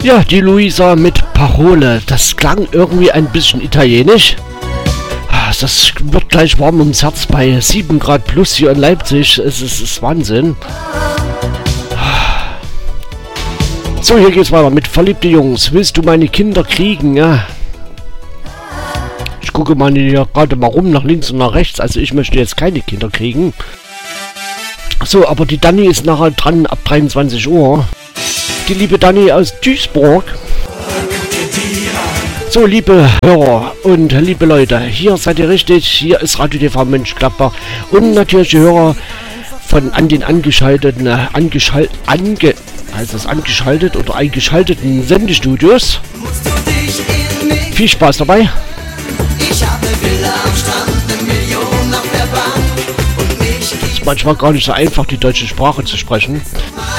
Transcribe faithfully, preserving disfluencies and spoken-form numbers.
Ja, die Luisa mit Parole. Das klang irgendwie ein bisschen italienisch. Das wird gleich warm ums Herz bei sieben Grad plus hier in Leipzig. Es ist, es ist Wahnsinn. So, hier geht's weiter mit verliebte Jungs. Willst du meine Kinder kriegen? Ja. Ich gucke mal hier gerade mal rum, nach links und nach rechts. Also ich möchte jetzt keine Kinder kriegen. So, aber die Dani ist nachher dran ab dreiundzwanzig Uhr. Die liebe Dani aus Duisburg. So, liebe Hörer und liebe Leute, hier seid ihr richtig. Hier ist Radio T V Mönchengladbach. Und natürlich die Hörer von an den angeschalteten, äh, angeschalt, ange, also das angeschaltet oder eingeschalteten Sendestudios. Viel Spaß dabei. Ich habe Villa am Strand, eine Million auf der Bank. Und mich ist manchmal gar nicht so einfach, die deutsche Sprache zu sprechen.